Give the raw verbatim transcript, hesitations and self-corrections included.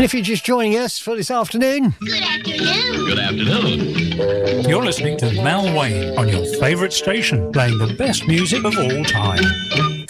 And if you're just joining us for this afternoon, Good afternoon. Good afternoon. You're listening to Mel Wayne on your favourite station, playing the best music of all time.